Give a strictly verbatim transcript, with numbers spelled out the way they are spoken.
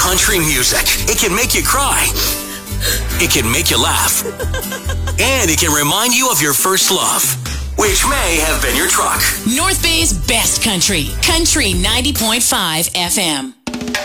country music. It can make you cry. It can make you laugh. And it can remind you of your first love, which may have been your truck. North Bay's best country. Country ninety point five F M.